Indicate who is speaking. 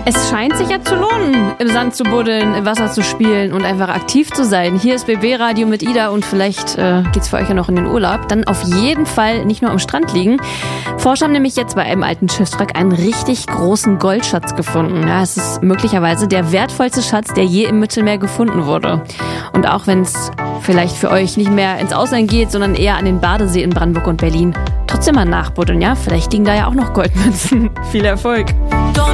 Speaker 1: Es scheint sich ja zu lohnen, im Sand zu buddeln, im Wasser zu spielen und einfach aktiv zu sein. Hier ist BB Radio mit Ida und vielleicht geht's für euch ja noch in den Urlaub. Dann auf jeden Fall nicht nur am Strand liegen. Forscher haben nämlich jetzt bei einem alten Schiffswrack einen richtig großen Goldschatz gefunden. Ja, es ist möglicherweise der wertvollste Schatz, der je im Mittelmeer gefunden wurde. Und auch wenn es vielleicht für euch nicht mehr ins Ausland geht, sondern eher an den Badesee in Brandenburg und Berlin, trotzdem mal nachbuddeln, ja? Vielleicht liegen da ja auch noch Goldmünzen. Viel Erfolg!